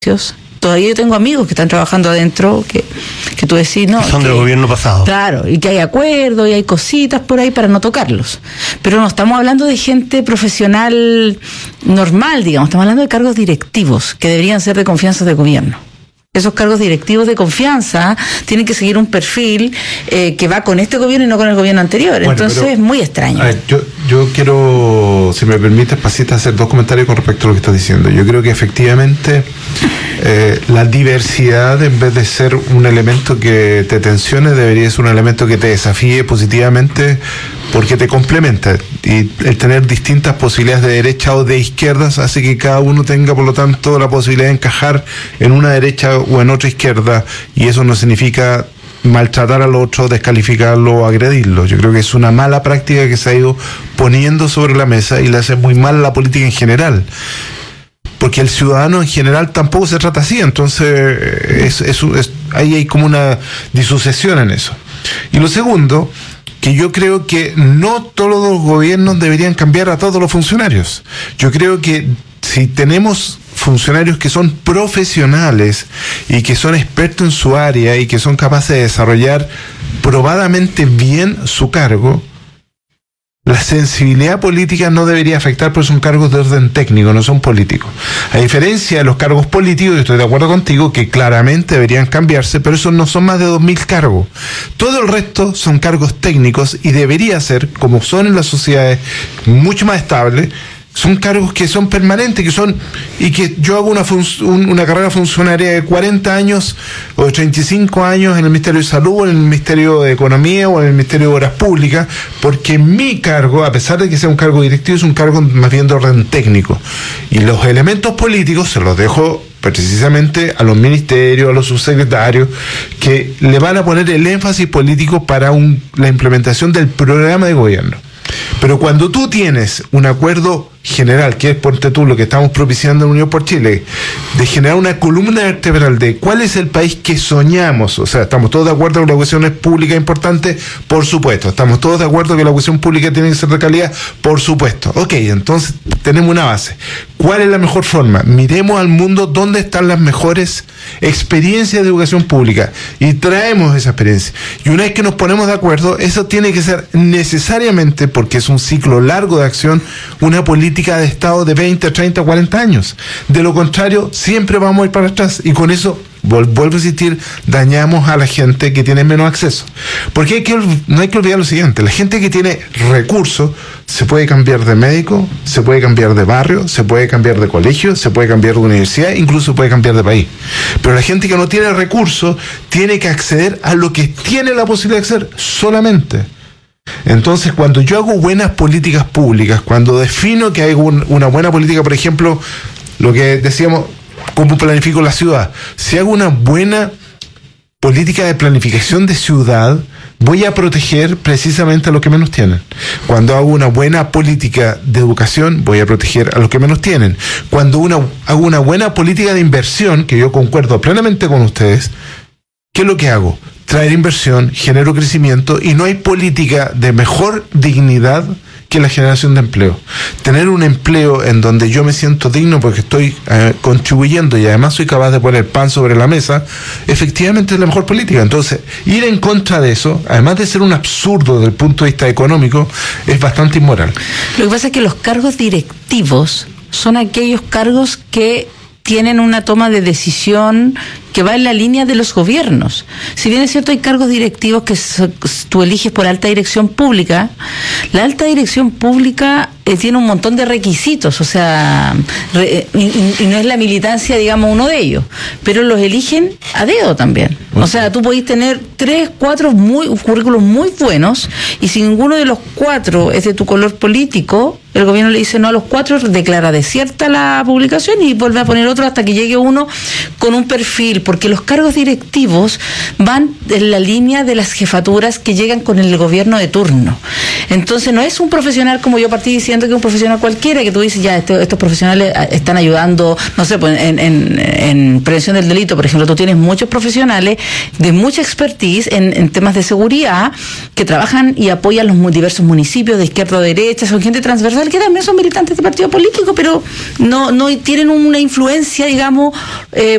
Todavía yo tengo amigos que están trabajando adentro, que tú decís, no. Son del gobierno pasado. Claro, y que hay acuerdos y hay cositas por ahí para no tocarlos. Pero no estamos hablando de gente profesional normal, digamos, estamos hablando de cargos directivos que deberían ser de confianza del gobierno. Esos cargos directivos de confianza tienen que seguir un perfil que va con este gobierno y no con el gobierno anterior. Bueno, entonces es muy extraño. A ver, yo quiero, si me permites, Pasita, hacer dos comentarios con respecto a lo que estás diciendo. Yo creo que efectivamente la diversidad, en vez de ser un elemento que te tensione, debería ser un elemento que te desafíe positivamente, porque te complementa, y el tener distintas posibilidades de derecha o de izquierdas hace que cada uno tenga, por lo tanto, la posibilidad de encajar en una derecha o en otra izquierda, y eso no significa maltratar al otro, descalificarlo o agredirlo. Yo creo que es una mala práctica que se ha ido poniendo sobre la mesa y le hace muy mal a la política en general, porque el ciudadano en general tampoco se trata así. Entonces ahí hay como una disociación en eso. Y lo segundo, que yo creo que no todos los gobiernos deberían cambiar a todos los funcionarios. Yo creo que si tenemos funcionarios que son profesionales y que son expertos en su área y que son capaces de desarrollar probadamente bien su cargo, la sensibilidad política no debería afectar, porque son cargos de orden técnico, no son políticos. A diferencia de los cargos políticos, yo estoy de acuerdo contigo que claramente deberían cambiarse, pero esos no son más de 2.000 cargos. Todo el resto son cargos técnicos y debería ser, como son en las sociedades mucho más estables, son cargos que son permanentes, y que yo hago una carrera funcionaria de 40 años o de 35 años en el Ministerio de Salud, o en el Ministerio de Economía, o en el Ministerio de Obras Públicas, porque mi cargo, a pesar de que sea un cargo directivo, es un cargo más bien de orden técnico. Y los elementos políticos se los dejo precisamente a los ministerios, a los subsecretarios, que le van a poner el énfasis político para la implementación del programa de gobierno. Pero cuando tú tienes un acuerdo general, que es, ponte tú, lo que estamos propiciando en Unión por Chile, de generar una columna vertebral de cuál es el país que soñamos, o sea, ¿estamos todos de acuerdo que la educación es pública importante? Por supuesto. ¿Estamos todos de acuerdo que la educación pública tiene que ser de calidad? Por supuesto. Ok, entonces tenemos una base. ¿Cuál es la mejor forma? Miremos al mundo dónde están las mejores experiencias de educación pública y traemos esa experiencia. Y una vez que nos ponemos de acuerdo, eso tiene que ser necesariamente, porque es un ciclo largo de acción, una política de Estado de 20, 30, 40 años. De lo contrario, siempre vamos a ir para atrás, y con eso, vuelvo a insistir, dañamos a la gente que tiene menos acceso. Porque no hay que olvidar lo siguiente: la gente que tiene recursos se puede cambiar de médico, se puede cambiar de barrio, se puede cambiar de colegio, se puede cambiar de universidad, incluso puede cambiar de país. Pero la gente que no tiene recursos tiene que acceder a lo que tiene la posibilidad de acceder solamente. Entonces, cuando yo hago buenas políticas públicas, cuando defino que hay una buena política, por ejemplo, lo que decíamos, cómo planifico la ciudad, si hago una buena política de planificación de ciudad, voy a proteger precisamente a los que menos tienen. Cuando hago una buena política de educación, voy a proteger a los que menos tienen. Cuando hago una buena política de inversión, que yo concuerdo plenamente con ustedes, ¿qué es lo que hago? Traer inversión, genero crecimiento, y no hay política de mejor dignidad que la generación de empleo. Tener un empleo en donde yo me siento digno porque estoy contribuyendo y además soy capaz de poner pan sobre la mesa, efectivamente es la mejor política. Entonces, ir en contra de eso, además de ser un absurdo desde el punto de vista económico, es bastante inmoral. Lo que pasa es que los cargos directivos son aquellos cargos que tienen una toma de decisión que va en la línea de los gobiernos. Si bien es cierto, hay cargos directivos que tú eliges por alta dirección pública, la alta dirección pública tiene un montón de requisitos, o sea, y no es la militancia, digamos, uno de ellos, pero los eligen a dedo también. O sea, tú podés tener 3, 4 currículos muy buenos, y si ninguno de los 4 es de tu color político, el gobierno le dice no a los 4, declara desierta la publicación y vuelve a poner otro hasta que llegue uno con un perfil, porque los cargos directivos van en la línea de las jefaturas que llegan con el gobierno de turno. Entonces no es un profesional, como yo partí diciendo, que un profesional cualquiera, que tú dices, ya, estos profesionales están ayudando, no sé, pues en prevención del delito, por ejemplo. Tú tienes muchos profesionales de mucha expertise en temas de seguridad que trabajan y apoyan los diversos municipios de izquierda a derecha, son gente transversal concejal que también son militantes de partido político, pero no tienen una influencia, digamos,